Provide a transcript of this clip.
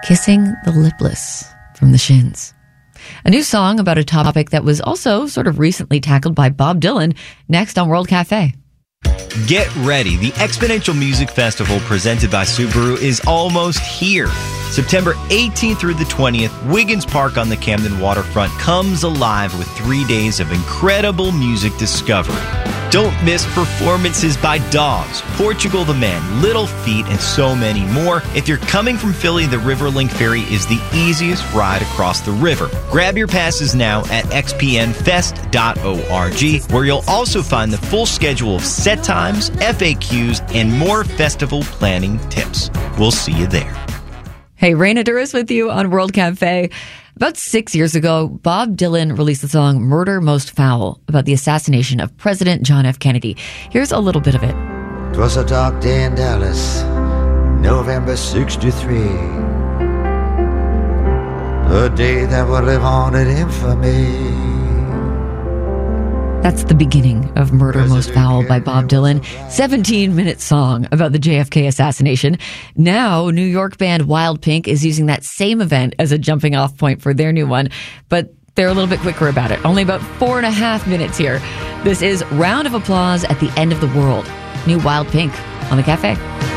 Kissing the Lipless from the Shins. A new song about a topic that was also sort of recently tackled by Bob Dylan, next on World Cafe. Get ready. The Exponential Music Festival presented by Subaru is almost here. September 18th through the 20th, Wiggins Park on the Camden waterfront comes alive with 3 days of incredible music discovery. Don't miss performances by Dogs, Portugal the Man, Little Feat, and so many more. If you're coming from Philly, the Riverlink Ferry is the easiest ride across the river. Grab your passes now at xpnfest.org, where you'll also find the full schedule of set times, FAQs, and more festival planning tips. We'll see you there. Hey, Raina Duras with you on World Cafe. About 6 years ago, Bob Dylan released the song Murder Most Foul about the assassination of President John F. Kennedy. Here's a little bit of it. 'Twas a dark day in Dallas, November 63. A day that will live on in infamy. That's the beginning of Murder Most Foul by Bob Dylan. 17-minute song about the JFK assassination. Now, New York band Wild Pink is using that same event as a jumping off point for their new one, but they're a little bit quicker about it. Only about 4.5 minutes here. This is Round of Applause at the End of the World. New Wild Pink on the Cafe.